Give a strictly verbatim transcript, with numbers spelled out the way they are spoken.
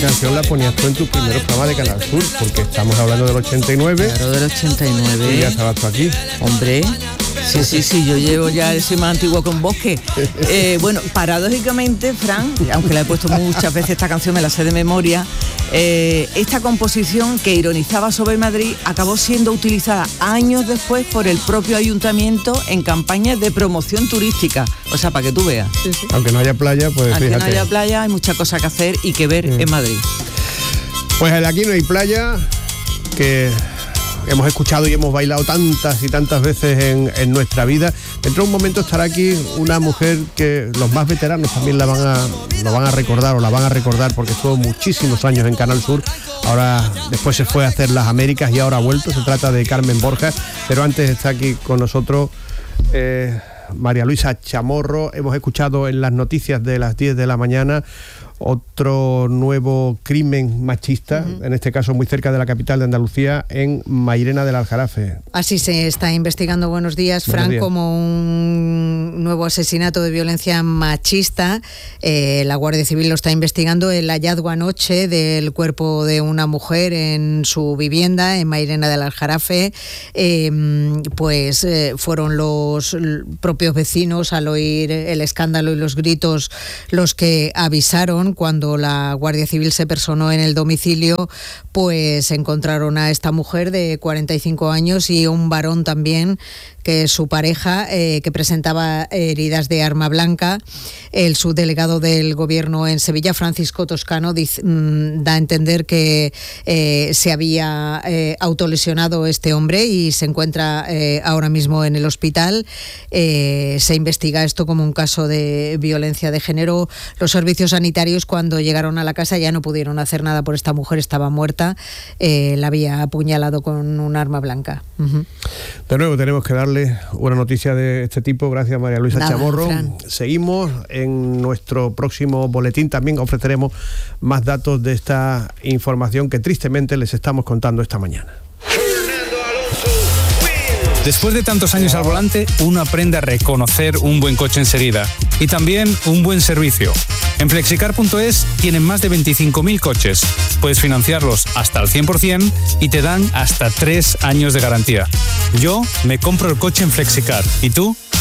canción la ponías tú en tu primer programa de Canal Sur, porque estamos hablando del ochenta y nueve. Claro, del ochenta y nueve. Y ya estabas tú aquí. Hombre, sí, sí, sí, yo llevo ya, soy más antiguo con Bosque. Eh, bueno, paradójicamente, Fran, aunque la he puesto muchas veces esta canción, me la sé de memoria, eh, esta composición que ironizaba sobre Madrid acabó siendo utilizada años después por el propio ayuntamiento en campañas de promoción turística. O sea, para que tú veas. Sí, sí. Aunque no haya playa, pues Aunque fíjate. no haya playa, hay muchas cosas que hacer y que ver mm. en Madrid. Pues aquí no hay playa, que hemos escuchado y hemos bailado tantas y tantas veces en, en nuestra vida. Dentro de un momento estará aquí una mujer que los más veteranos también la van a, lo van a recordar o la van a recordar porque estuvo muchísimos años en Canal Sur. Ahora después se fue a hacer las Américas y ahora ha vuelto. Se trata de Carmen Borja, pero antes está aquí con nosotros eh, María Luisa Chamorro. Hemos escuchado en las noticias de las diez de la mañana otro nuevo crimen machista, uh-huh. en este caso muy cerca de la capital de Andalucía, en Mairena del Aljarafe. Así se está investigando, buenos días, Fran, buenos días. Como un nuevo asesinato de violencia machista. Eh, la Guardia Civil lo está investigando. El hallazgo anoche del cuerpo de una mujer en su vivienda en Mairena del Aljarafe, eh, pues eh, fueron los propios vecinos, al oír el escándalo y los gritos, los que avisaron. Cuando la Guardia Civil se personó en el domicilio, pues encontraron a esta mujer de cuarenta y cinco años y un varón también, que es su pareja, eh, que presentaba heridas de arma blanca. El subdelegado del Gobierno en Sevilla, Francisco Toscano, dice, mmm, da a entender que eh, se había eh, autolesionado este hombre y se encuentra eh, ahora mismo en el hospital. Eh, se investiga esto como un caso de violencia de género. Los servicios sanitarios, cuando llegaron a la casa, ya no pudieron hacer nada por esta mujer, estaba muerta, eh, la había apuñalado con un arma blanca. Uh-huh. De nuevo tenemos que darle una noticia de este tipo. Gracias, María Luisa Nada, Chamorro. Fran. Seguimos en nuestro próximo boletín. También ofreceremos más datos de esta información que tristemente les estamos contando esta mañana. Después de tantos años al volante, uno aprende a reconocer un buen coche enseguida y también un buen servicio. En flexicar punto es tienen más de veinticinco mil coches. Puedes financiarlos hasta al cien por ciento y te dan hasta tres años de garantía. Yo me compro el coche en Flexicar. ¿Y tú?